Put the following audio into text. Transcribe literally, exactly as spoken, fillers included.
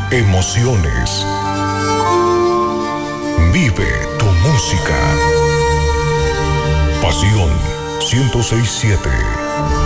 Emociones. Vive tu música. Pasión ciento seis punto siete.